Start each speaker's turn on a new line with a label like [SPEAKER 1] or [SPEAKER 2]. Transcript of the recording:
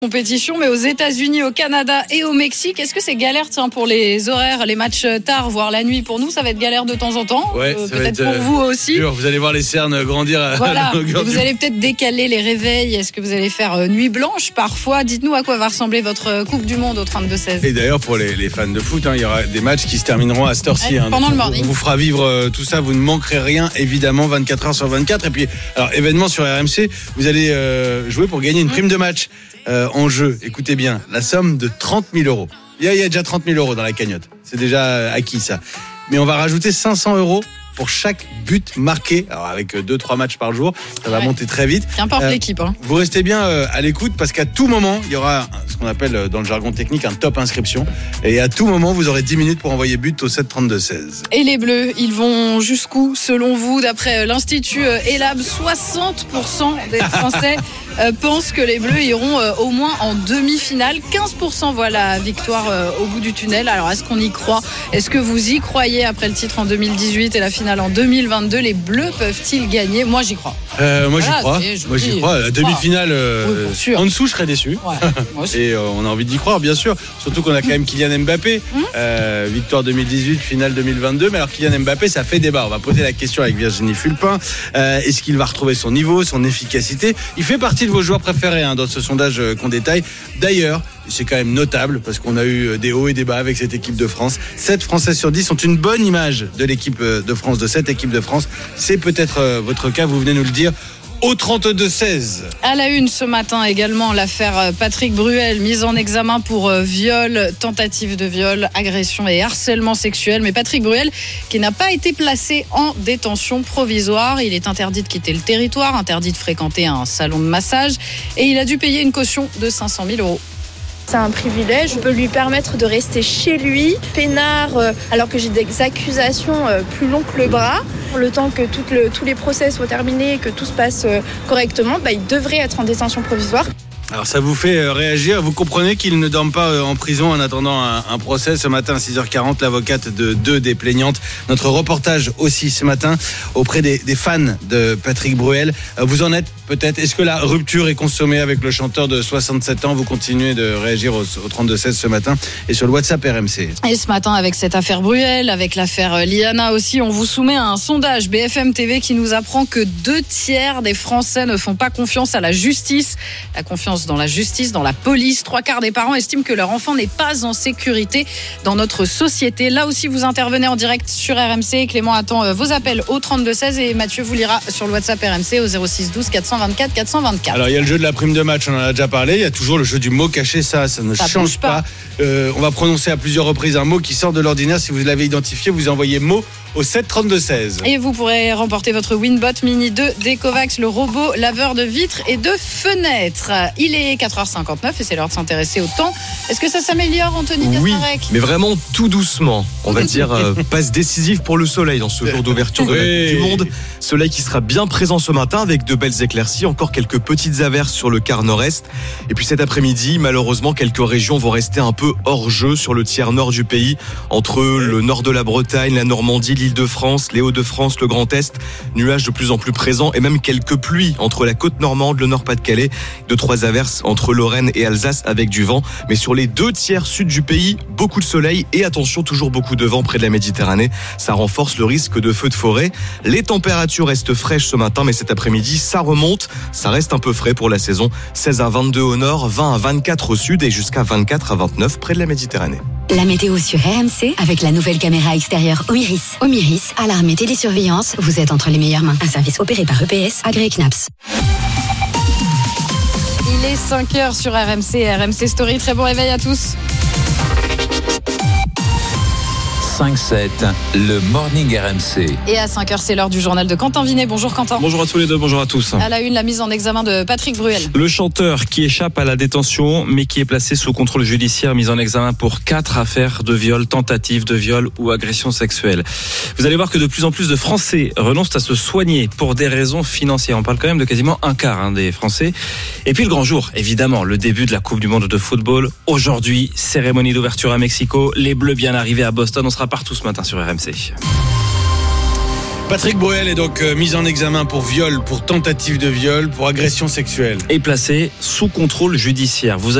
[SPEAKER 1] Compétition, mais aux États-Unis, au Canada et au Mexique. Est-ce que c'est galère pour les horaires, les matchs tard, voire la nuit? Pour nous, ça va être galère de temps en temps.
[SPEAKER 2] Ouais,
[SPEAKER 1] peut-être pour vous aussi.
[SPEAKER 2] Dur. Vous allez voir les cernes grandir à
[SPEAKER 1] voilà.
[SPEAKER 2] la longueur
[SPEAKER 1] Vous allez peut-être décaler les réveils. Est-ce que vous allez faire nuit blanche parfois? Dites-nous à quoi va ressembler votre Coupe du Monde au 32-16.
[SPEAKER 2] Et d'ailleurs, pour les fans de foot, il y aura des matchs qui se termineront à cette heure-ci.
[SPEAKER 1] Pendant le morning.
[SPEAKER 2] On vous fera vivre tout ça. Vous ne manquerez rien, évidemment, 24 heures sur 24. Et puis, alors, événement sur RMC, vous allez jouer pour gagner une prime de match. En jeu, écoutez bien, la somme de 30 000 euros. Il y a déjà 30 000 euros dans la cagnotte. C'est déjà acquis, ça. Mais on va rajouter 500 euros pour chaque but marqué. Alors, avec 2-3 matchs par jour, ça va monter très vite.
[SPEAKER 1] Qu'importe l'équipe.
[SPEAKER 2] Vous restez bien à l'écoute parce qu'à tout moment, il y aura ce qu'on appelle dans le jargon technique un top inscription. Et à tout moment, vous aurez 10 minutes pour envoyer but au 7-32-16.
[SPEAKER 1] Et les Bleus, ils vont jusqu'où selon vous? D'après l'Institut Elab, 60% des Français pensent que les Bleus iront au moins en demi-finale. 15% voient la victoire au bout du tunnel. Alors est-ce qu'on y croit? Est-ce que vous y croyez après le titre en 2018 et la finale en 2022? Les Bleus peuvent-ils gagner? Moi j'y crois.
[SPEAKER 2] Moi j'y crois. La demi-finale en dessous, je serais déçu.
[SPEAKER 1] Ouais,
[SPEAKER 2] et on a envie d'y croire, bien sûr. Surtout qu'on a quand même Kylian Mbappé. Victoire 2018, finale 2022. Mais alors Kylian Mbappé, ça fait débat. On va poser la question avec Virginie Fulpin. Est-ce qu'il va retrouver son niveau, son efficacité? Il fait partie de vos joueurs préférés dans ce sondage qu'on détaille. D'ailleurs, c'est quand même notable parce qu'on a eu des hauts et des bas avec cette équipe de France. 7 Français sur 10 ont une bonne image de l'équipe de France, de cette équipe de France. C'est peut-être votre cas, vous venez nous le dire au 32-16.
[SPEAKER 1] À la une ce matin également, l'affaire Patrick Bruel, mise en examen pour viol, tentative de viol, agression et harcèlement sexuel. Mais Patrick Bruel, qui n'a pas été placé en détention provisoire, il est interdit de quitter le territoire, interdit de fréquenter un salon de massage et il a dû payer une caution de 500 000 euros.
[SPEAKER 3] C'est un privilège, je peux lui permettre de rester chez lui, peinard, alors que j'ai des accusations plus longues que le bras. Le temps que tous les procès soient terminés et que tout se passe correctement, il devrait être en détention provisoire.
[SPEAKER 2] Alors ça vous fait réagir, vous comprenez qu'il ne dorme pas en prison en attendant un procès. Ce matin à 6h40, l'avocate de 2 des plaignantes. Notre reportage aussi ce matin auprès des fans de Patrick Bruel. Vous en êtes peut-être, est-ce que la rupture est consommée avec le chanteur de 67 ans? Vous continuez de réagir au 32-16 ce matin et sur le WhatsApp RMC.
[SPEAKER 1] Et ce matin avec cette affaire Bruel, avec l'affaire Liana aussi, on vous soumet un sondage BFM TV qui nous apprend que 2/3 des Français ne font pas confiance à la justice. La confiance dans la justice, dans la police. 3/4 des parents estiment que leur enfant n'est pas en sécurité dans notre société. Là aussi, vous intervenez en direct sur RMC. Clément attend vos appels au 32-16 et Mathieu vous lira sur le WhatsApp RMC au 06 12 424 424.
[SPEAKER 2] Alors, il y a le jeu de la prime de match, on en a déjà parlé. Il y a toujours le jeu du mot caché, ça ne change pas. On va prononcer à plusieurs reprises un mot qui sort de l'ordinaire. Si vous l'avez identifié, vous envoyez mot au 7-32-16.
[SPEAKER 1] Et vous pourrez remporter votre Winbot Mini 2 d'Ecovacs, le robot laveur de vitres et de fenêtres. Il est 4h59 et c'est l'heure de s'intéresser au temps. Est-ce que ça s'améliore, Anthony Kasparek?
[SPEAKER 4] Oui, mais vraiment tout doucement. On va dire passe décisive pour le soleil dans ce jour d'ouverture de la Coupe du Monde. Soleil qui sera bien présent ce matin avec de belles éclaircies, encore quelques petites averses sur le quart nord-est. Et puis cet après-midi, malheureusement, quelques régions vont rester un peu hors jeu sur le tiers nord du pays, entre le nord de la Bretagne, la Normandie, l'Île-de-France, les Hauts-de-France, le Grand Est. Nuages de plus en plus présents et même quelques pluies entre la côte normande, le Nord-Pas-de-Calais. 2-3 averses entre Lorraine et Alsace avec du vent. Mais sur les 2/3 sud du pays, beaucoup de soleil et attention, toujours beaucoup de vent près de la Méditerranée. Ça renforce le risque de feux de forêt. Les températures restent fraîches ce matin, mais cet après-midi, ça remonte. Ça reste un peu frais pour la saison. 16 à 22 au nord, 20 à 24 au sud et jusqu'à 24 à 29 près de la Méditerranée.
[SPEAKER 5] La météo sur RMC avec la nouvelle caméra extérieure Omiris. Omiris, alarme et télésurveillance, vous êtes entre les meilleures mains. Un service opéré par EPS, agréé CNAPS.
[SPEAKER 1] Il est 5h sur RMC, RMC Story. Très bon réveil à tous.
[SPEAKER 6] 5-7, le Morning RMC.
[SPEAKER 1] Et à 5h, c'est l'heure du journal de Quentin Vinet. Bonjour Quentin.
[SPEAKER 7] Bonjour à tous les deux, bonjour à tous.
[SPEAKER 1] À la une, la mise en examen de Patrick Bruel.
[SPEAKER 7] Le chanteur qui échappe à la détention, mais qui est placé sous contrôle judiciaire, mis en examen pour 4 affaires de viol, tentative de viol ou agression sexuelle. Vous allez voir que de plus en plus de Français renoncent à se soigner pour des raisons financières. On parle quand même de quasiment un quart des Français. Et puis le grand jour, évidemment, le début de la Coupe du Monde de football. Aujourd'hui, cérémonie d'ouverture à Mexico. Les Bleus bien arrivés à Boston. On sera partout ce matin sur RMC.
[SPEAKER 2] Patrick Bruel est donc mis en examen pour viol, pour tentative de viol, pour agression sexuelle.
[SPEAKER 7] Et placé sous contrôle judiciaire. Vous